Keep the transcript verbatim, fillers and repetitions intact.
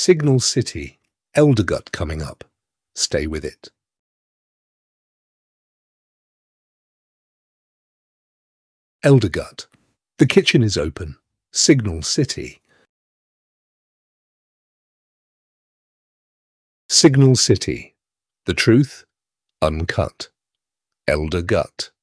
Signal City, Eldergut coming up. Stay with it. Eldergut. The kitchen is open. Signal City. Signal City. The truth, uncut. Eldergut.